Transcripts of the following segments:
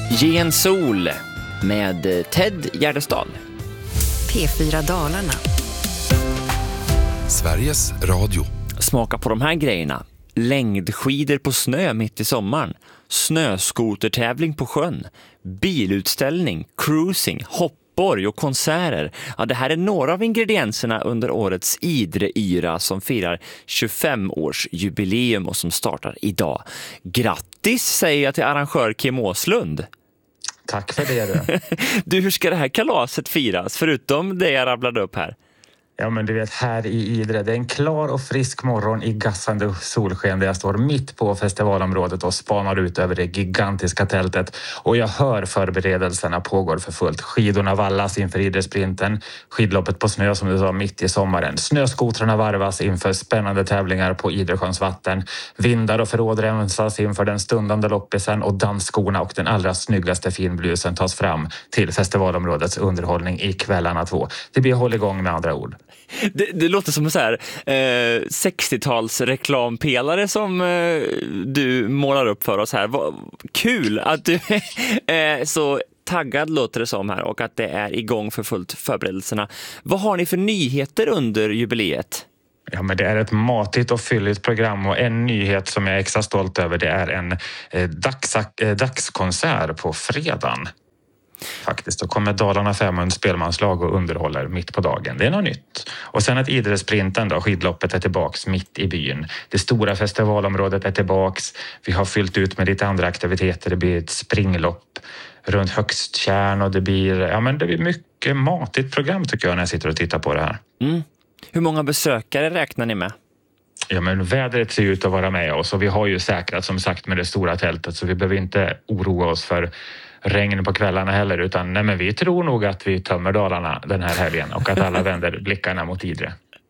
Ge en sol med Ted Gärdestad. P4 Dalarna. Sveriges Radio. Smaka på de här grejerna. Längdskidor på snö mitt i sommaren. Snöskotertävling på sjön. Bilutställning, cruising, hoppborg och konserter. Ja, det här är några av ingredienserna under årets Idre-yra som firar 25-årsjubileum och som startar idag. Grattis säger jag till arrangör Kim Åslund. Tack för det. Du, hur ska det här kalaset firas förutom det jag rabblade upp här? Ja, men du vet, här i Idre, det är en klar och frisk morgon i gassande solsken där jag står mitt på festivalområdet och spanar ut över det gigantiska tältet. Och jag hör förberedelserna pågår för fullt. Skidorna vallas inför Idresprinten, skidloppet på snö som du sa mitt i sommaren. Snöskotrarna varvas inför spännande tävlingar på Idresjöns vatten. Vindar och förråd rensas inför den stundande loppisen och dansskorna och den allra snyggaste finblusen tas fram till festivalområdets underhållning i kvällarna 2. Det blir håll igång med andra ord. Det låter som en så här 60-tals reklampelare som du målar upp för oss här. Kul att du är så taggad, låter det som här, och att det är igång för fullt förberedelserna. Vad har ni för nyheter under jubileet? Ja, men det är ett matigt och fylligt program och en nyhet som jag är extra stolt över, det är en dagskonsert på fredagen. Faktiskt, då kommer Dalarna 500 spelmanslag och underhåller mitt på dagen. Det är något nytt. Och sen att Idresprinten då, skidloppet är tillbaks mitt i byn. Det stora festivalområdet är tillbaks. Vi har fyllt ut med lite andra aktiviteter. Det blir ett springlopp runt Högsttjärn och det blir mycket matigt program tycker jag när jag sitter och tittar på det här. Mm. Hur många besökare räknar ni med? Ja, men vädret ser ut att vara med oss och vi har ju säkrat som sagt med det stora tältet så vi behöver inte oroa oss för regn på kvällarna heller, utan vi tror nog att vi tömmer Dalarna den här helgen och att alla vänder blickarna mot Idre.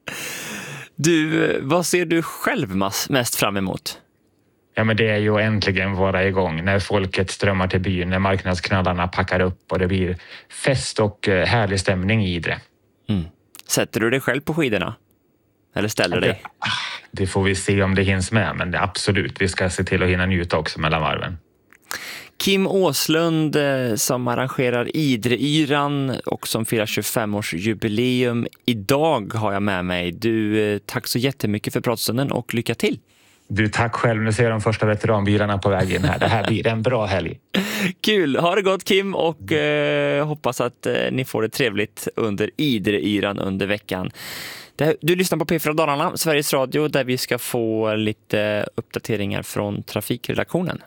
Du, vad ser du själv mest fram emot? Ja, men det är ju äntligen vara igång när folket strömmar till byn, när marknadsknallarna packar upp och det blir fest och härlig stämning i Idre. Mm. Sätter du dig själv på skidorna? Eller ställer dig? Det får vi se om det hinns med, men absolut, vi ska se till att hinna njuta också mellan varven. Kim Åslund som arrangerar Idre-yran och som firar 25-årsjubileum. Idag har jag med mig. Du, tack så jättemycket för pratstunden och lycka till. Du, tack själv. Nu ser de första veteranbilarna på väg in här. Det här blir en bra helg. Kul. Ha det gott Kim och hoppas att ni får det trevligt under Idre-yran under veckan. Du lyssnar på P4 Dalarna, Sveriges Radio, där vi ska få lite uppdateringar från trafikredaktionen.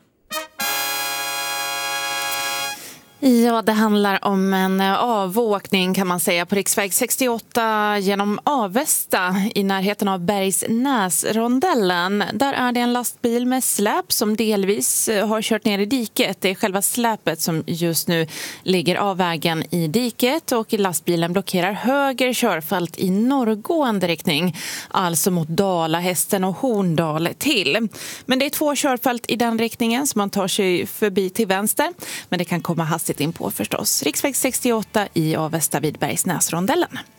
Ja, det handlar om en avåkning kan man säga på riksväg 68 genom Avesta i närheten av Bergsnäsrondellen. Där är det en lastbil med släp som delvis har kört ner i diket. Det är själva släpet som just nu ligger av vägen i diket och lastbilen blockerar höger körfält i norrgående riktning. Alltså mot Dalahästen och Horndal till. Men det är 2 körfält i den riktningen som man tar sig förbi till vänster. Men det kan komma hastigt in på förstås. Riksväg 68 i Avesta vid Bergsnäsrondellen.